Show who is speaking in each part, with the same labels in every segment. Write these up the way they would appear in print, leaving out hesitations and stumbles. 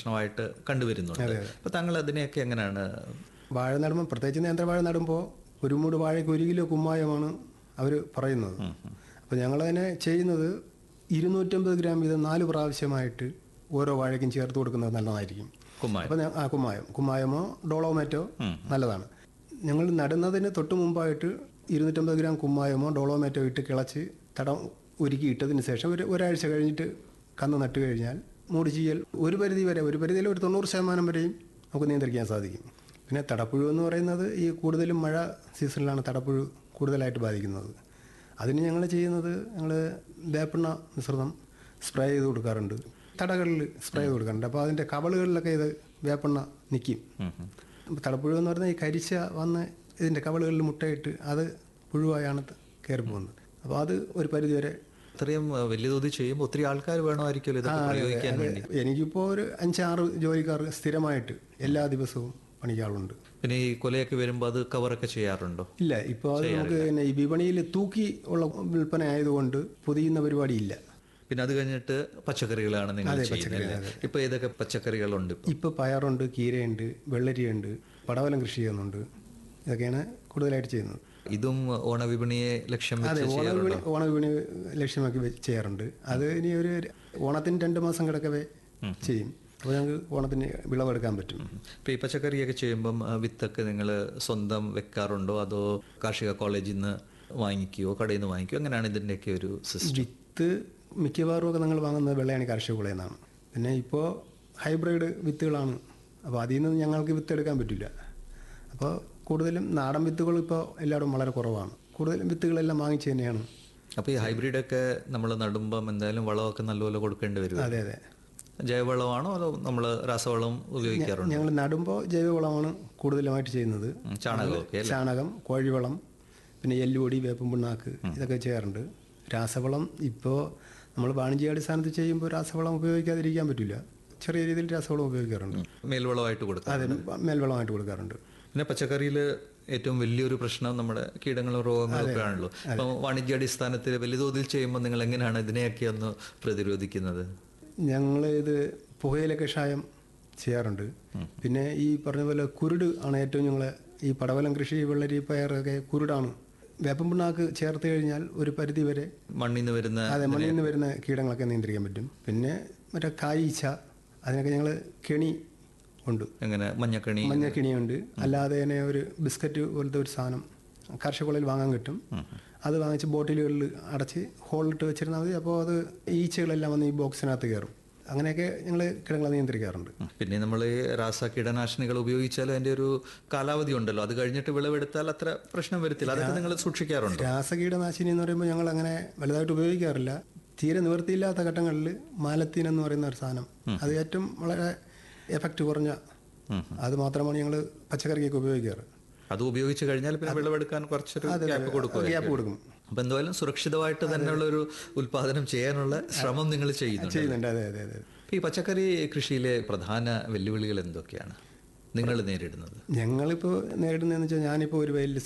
Speaker 1: പ്രശ്നമായിട്ട് കണ്ടുവരുന്നുണ്ട്. അപ്പോൾ താങ്കൾ അതിനെയൊക്കെ എങ്ങനെയാണ്?
Speaker 2: വാഴ നടുമ്പോൾ, പ്രത്യേകിച്ച് നേന്ത്രവാഴ നടുമ്പോൾ ഒരു മൂട് വാഴയ്ക്ക് 1 കിലോ കുമ്മായമാണ് അവർ പറയുന്നത്. അപ്പോൾ ഞങ്ങളതിനെ ചെയ്യുന്നത് 250 ഗ്രാം വീതം 4 പ്രാവശ്യമായിട്ട് ഓരോ വാഴയ്ക്കും ചേർത്ത് കൊടുക്കുന്നത് നല്ലതായിരിക്കും.
Speaker 1: കുമ്മായം,
Speaker 2: കുമ്മായമോ ഡോളോമേറ്റോ നല്ലതാണ്. ഞങ്ങൾ നടുന്നതിന് തൊട്ട് മുമ്പായിട്ട് 250 ഗ്രാം കുമ്മായമോ ഡോളോമേറ്റോ ഇട്ട് കിളച്ച് തടം ഒരുക്കി ഇട്ടതിന് ശേഷം ഒരാഴ്ച കഴിഞ്ഞിട്ട് കന്ന് നട്ട് കഴിഞ്ഞാൽ മൂട് ചീയൽ ഒരു പരിധിയിൽ ഒരു 90% വരെയും നമുക്ക് നിയന്ത്രിക്കാൻ സാധിക്കും. പിന്നെ തടപ്പുഴു എന്ന് പറയുന്നത് ഈ കൂടുതലും മഴ സീസണിലാണ് തടപ്പുഴു കൂടുതലായിട്ട് ബാധിക്കുന്നത്. അതിന് ഞങ്ങൾ ചെയ്യുന്നത്, ഞങ്ങൾ വേപ്പെണ്ണ മിശ്രിതം സ്പ്രേ ചെയ്ത് കൊടുക്കാറുണ്ട്. തടകളിൽ സ്പ്രേ ചെയ്ത് കൊടുക്കാറുണ്ട്. അപ്പോൾ അതിൻ്റെ കവളുകളിലൊക്കെ ഇത് വേപ്പെണ്ണ നിൽക്കും. തടപ്പുഴു എന്ന് പറഞ്ഞാൽ ഈ കരിച്ച വന്ന് ഇതിൻ്റെ കവളുകളിൽ മുട്ടയിട്ട് അത് പുഴുവായാണ് കയറി പോകുന്നത്. അപ്പോൾ അത് ഒരു പരിധിവരെ.
Speaker 1: ഇത്രയും വലിയ തോതിൽ ചെയ്യുമ്പോൾ ഒത്തിരി ആൾക്കാർ വേണമായിരിക്കുമല്ലോ ഇതൊക്കെ പ്രയോഗിക്കാൻ വേണ്ടി.
Speaker 2: എനിക്കിപ്പോൾ ഒരു 5-6 ജോലിക്കാർ സ്ഥിരമായിട്ട് എല്ലാ ദിവസവും പണിക്കാളുണ്ട്.
Speaker 1: പിന്നെ ഈ കൊലയൊക്കെ വരുമ്പോൾ അത് കവറൊക്കെ ചെയ്യാറുണ്ടോ?
Speaker 2: ഇല്ല, ഇപ്പോൾ അത് നമുക്ക് പിന്നെ ഈ വിപണിയിൽ തൂക്കി ഉള്ള വിൽപ്പന ആയതുകൊണ്ട് പൊതിയുന്ന പരിപാടിയില്ല.
Speaker 1: പിന്നെ അത് കഴിഞ്ഞിട്ട് പച്ചക്കറികളാണ് നിങ്ങൾ ചെയ്യുന്നത്. ഇപ്പോൾ ഏതൊക്കെ പച്ചക്കറികളുണ്ട്? ഇപ്പോൾ
Speaker 2: പയറുണ്ട്, കീരയുണ്ട്, വെള്ളരിയുണ്ട്, പടവലം കൃഷി ചെയ്യുന്നുണ്ട്. ഇതൊക്കെയാണ് കൂടുതലായിട്ട് ചെയ്യുന്നത്.
Speaker 1: ഇതും ഓണവിപണിയെ ലക്ഷ്യം
Speaker 2: ഓണവിപണി ലക്ഷ്യമാക്കി ചെയ്യാറുണ്ട്. അത് ഇനി ഒരു ഓണത്തിന് 2 മാസം കിടക്കവേ ചെയ്യും. അപ്പോൾ ഞങ്ങൾക്ക് ഓണത്തിന് വിളവെടുക്കാൻ പറ്റും.
Speaker 1: ഇപ്പോൾ ഈ പച്ചക്കറിയൊക്കെ ചെയ്യുമ്പം വിത്തൊക്കെ നിങ്ങൾ സ്വന്തം വെക്കാറുണ്ടോ, അതോ കാർഷിക കോളേജിൽ നിന്ന് വാങ്ങിക്കുകയോ കടയിൽ നിന്ന് വാങ്ങിക്കുകയോ, എങ്ങനെയാണ് ഇതിൻ്റെയൊക്കെ ഒരു സിസ്റ്റം?
Speaker 2: വിത്ത് മിക്കവാറും ഒക്കെ ഞങ്ങൾ വാങ്ങുന്നത് വെള്ളയാണി കാർഷിക കോളേജിൽ നിന്നാണ്. പിന്നെ ഇപ്പോൾ ഹൈബ്രിഡ് വിത്തുകളാണ്. അപ്പോൾ അതിൽ നിന്ന് ഞങ്ങൾക്ക് വിത്ത് എടുക്കാൻ പറ്റില്ല. അപ്പോൾ കൂടുതലും നാടൻ വിത്തുകൾ ഇപ്പോൾ എല്ലായിടും വളരെ കുറവാണ്. കൂടുതലും വിത്തുകളെല്ലാം വാങ്ങിച്ച് തന്നെയാണ്.
Speaker 1: അപ്പോൾ ഈ ഹൈബ്രിഡൊക്കെ നമ്മൾ നടുമ്പം എന്തായാലും വളമൊക്കെ നല്ലപോലെ കൊടുക്കേണ്ടി വരും.
Speaker 2: അതെ അതെ.
Speaker 1: ജൈവവളമാണോ അതോ നമ്മൾ രാസവളം ഉപയോഗിക്കാറുണ്ട്?
Speaker 2: ഞങ്ങൾ നടുമ്പോൾ ജൈവവളമാണ് കൂടുതലുമായിട്ട് ചെയ്യുന്നത്. ചാണകം, കോഴിവളം, പിന്നെ എല്ലുപൊടി, വേപ്പും പിണ്ണാക്ക്, ഇതൊക്കെ ചെയ്യാറുണ്ട്. രാസവളം ഇപ്പോൾ നമ്മൾ വാണിജ്യാടിസ്ഥാനത്ത് ചെയ്യുമ്പോൾ രാസവളം ഉപയോഗിക്കാതിരിക്കാൻ പറ്റില്ല. ചെറിയ രീതിയിൽ രാസവളം ഉപയോഗിക്കാറുണ്ട്.
Speaker 1: മേൽവളമായിട്ട് കൊടുക്കാം.
Speaker 2: അതെ, മേൽവളമായിട്ട് കൊടുക്കാറുണ്ട്.
Speaker 1: പിന്നെ പച്ചക്കറിയിൽ ഏറ്റവും വലിയൊരു പ്രശ്നം നമ്മുടെ കീടങ്ങളും രോഗങ്ങളും ഒക്കെ ആണല്ലോ. അപ്പം വാണിജ്യാടിസ്ഥാനത്തിൽ വലിയ തോതിൽ ചെയ്യുമ്പോൾ നിങ്ങൾ എങ്ങനെയാണ് ഇതിനെയൊക്കെ ഒന്ന് പ്രതിരോധിക്കുന്നത്?
Speaker 2: ഞങ്ങൾ ഇത് പുകയില കഷായം ചെയ്യാറുണ്ട്. പിന്നെ ഈ പറഞ്ഞ പോലെ കുരുട് ആണ് ഏറ്റവും ഞങ്ങൾ ഈ പടവലം കൃഷി, വെള്ളരി, പയറൊക്കെ കുരുടാണ്. വേപ്പൻ പിണ്ണാക്ക് ചേർത്ത് കഴിഞ്ഞാൽ ഒരു പരിധി വരെ മണ്ണിൽ നിന്ന് വരുന്ന കീടങ്ങളൊക്കെ നിയന്ത്രിക്കാൻ പറ്റും. പിന്നെ മറ്റേ കായ്ച്ച, അതിനൊക്കെ ഞങ്ങൾ കെണി ഉണ്ട്.
Speaker 1: എങ്ങനെ?
Speaker 2: മഞ്ഞക്കിണിയുണ്ട്. അല്ലാതെ തന്നെ ഒരു ബിസ്ക്കറ്റ് പോലത്തെ ഒരു സാധനം കാർഷിക കോളേജിൽ വാങ്ങാൻ കിട്ടും. അത് വാങ്ങിച്ച് ബോട്ടിലുകളിൽ അടച്ച് ഹോളിട്ട് വെച്ചിരുന്നാൽ മതി. അപ്പോൾ അത് ഈച്ചകളെല്ലാം വന്ന് ഈ ബോക്സിനകത്ത് കയറും. അങ്ങനെയൊക്കെ ഞങ്ങൾ കീടങ്ങളെ നിയന്ത്രിക്കാറുണ്ട്.
Speaker 1: പിന്നെ നമ്മൾ ഈ രാസ കീടനാശിനികൾ ഉപയോഗിച്ചാൽ അതിൻ്റെ ഒരു കാലാവധി ഉണ്ടല്ലോ, അത് കഴിഞ്ഞിട്ട് വിളവെടുത്താൽ അത്ര പ്രശ്നം വരത്തില്ല. അതൊക്കെ നിങ്ങൾ സൂക്ഷിക്കാറുണ്ട്?
Speaker 2: രാസ കീടനാശിനി എന്ന് പറയുമ്പോൾ ഞങ്ങൾ അങ്ങനെ വലുതായിട്ട് ഉപയോഗിക്കാറില്ല. തീരെ നിവൃത്തിയില്ലാത്ത ഘട്ടങ്ങളിൽ മാലത്തീൻ എന്ന് പറയുന്ന ഒരു സാധനം, അത് ഏറ്റവും വളരെ എഫക്റ്റ് കുറഞ്ഞ, അത് മാത്രമാണ് ഞങ്ങൾ പച്ചക്കറിക്കൊക്കെ ഉപയോഗിക്കാറ്.
Speaker 1: അത് ഉപയോഗിച്ച് കഴിഞ്ഞാൽ പിന്നെ വിളവെടുക്കാൻ കുറച്ചൊരു ഗ്യാപ്പ് കൊടുക്കും. അപ്പം എന്തായാലും സുരക്ഷിതമായിട്ട് തന്നെയുള്ള ഒരു ഉൽപാദനം ചെയ്യാനുള്ള ശ്രമം നിങ്ങൾ ചെയ്യുന്നുണ്ട്.
Speaker 2: അതെ അതെ അതെ.
Speaker 1: ഈ പച്ചക്കറി കൃഷിയിലെ പ്രധാന വെല്ലുവിളികൾ എന്തൊക്കെയാണ് നിങ്ങൾ നേരിടുന്നത്?
Speaker 2: ഞങ്ങളിപ്പോൾ നേരിടുന്നതെന്ന് വെച്ചാൽ, ഞാനിപ്പോൾ ഒരു വയലിൽ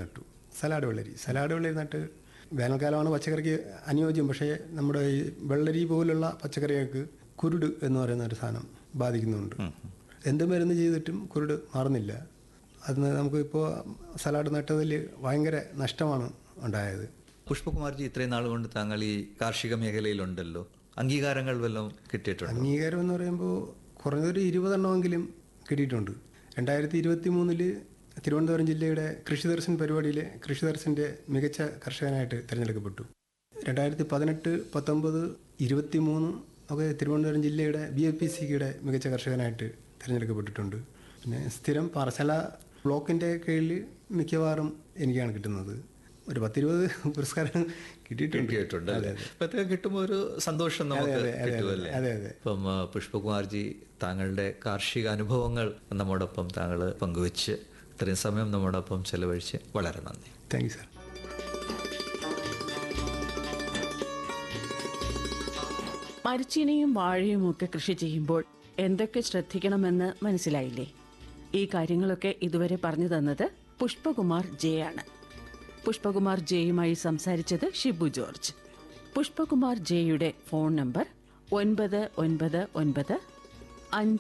Speaker 2: സലാഡ് വെള്ളരി നട്ട് വേനൽക്കാലമാണ് പച്ചക്കറിക്ക് അനുയോജ്യം. പക്ഷേ നമ്മുടെ ഈ വെള്ളരി പോലുള്ള പച്ചക്കറികൾക്ക് കുരുട് എന്ന് പറയുന്ന ഒരു സാധനം ബാധിക്കുന്നുണ്ട്. എന്ത് മരുന്ന് ചെയ്തിട്ടും കുരുട് മാറുന്നില്ല. അതിന് നമുക്ക് ഇപ്പോൾ സലാഡ് നട്ടതിൽ ഭയങ്കര നഷ്ടമാണ് ഉണ്ടായത്.
Speaker 1: പുഷ്പകുമാർജി, ഇത്രയും നാൾ കൊണ്ട് താങ്കൾ ഈ കാർഷിക മേഖലയിലുണ്ടല്ലോ, അംഗീകാരങ്ങൾ വല്ലതും കിട്ടിയിട്ടുണ്ട്?
Speaker 2: അംഗീകാരം എന്ന് പറയുമ്പോൾ കുറഞ്ഞതൊരു 20 എണ്ണമെങ്കിലും കിട്ടിയിട്ടുണ്ട്. 2023 തിരുവനന്തപുരം ജില്ലയുടെ കൃഷിദർശൻ പരിപാടിയിൽ കൃഷിദർശൻ്റെ മികച്ച കർഷകനായിട്ട് തിരഞ്ഞെടുക്കപ്പെട്ടു. 2018, 19, 23 ഒക്കെ തിരുവനന്തപുരം ജില്ലയുടെ BFPCയുടെ മികച്ച കർഷകനായിട്ട് തിരഞ്ഞെടുക്കപ്പെട്ടിട്ടുണ്ട്. പിന്നെ സ്ഥിരം പാറശാല ബ്ലോക്കിൻ്റെ കീഴിൽ മിക്കവാറും എനിക്കാണ് കിട്ടുന്നത്. ഒരു 10-20 പുരസ്കാരം കിട്ടിയിട്ടുണ്ട്.
Speaker 1: ഇതൊക്കെ കിട്ടുമ്പോൾ ഒരു സന്തോഷം നമുക്ക് കിട്ടുമല്ലേ? ഇപ്പം പുഷ്പകുമാർജി, താങ്കളുടെ കാർഷിക അനുഭവങ്ങൾ നമ്മോടൊപ്പം താങ്കൾ പങ്കുവെച്ച് ഇത്രയും സമയം നമ്മോടൊപ്പം ചെലവഴിച്ച് വളരെ നന്ദി.
Speaker 2: Thank you sir.
Speaker 3: മരച്ചീനിയും വാഴയും ഒക്കെ കൃഷി ചെയ്യുമ്പോൾ എന്തൊക്കെ ശ്രദ്ധിക്കണമെന്ന് മനസ്സിലായില്ലേ? ഈ കാര്യങ്ങളൊക്കെ ഇതുവരെ പറഞ്ഞു തന്നത് പുഷ്പകുമാർ ജെ ആണ്. പുഷ്പകുമാർ ജെയുമായി സംസാരിച്ചത് ഷിബു ജോർജ്. പുഷ്പകുമാർ ജെയുടെ ഫോൺ നമ്പർ 9995